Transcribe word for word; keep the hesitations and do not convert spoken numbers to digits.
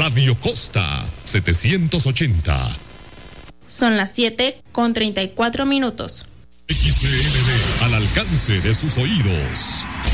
Radio Costa setecientos ochenta. Son las siete con treinta y cuatro minutos. X C N D, al alcance de sus oídos.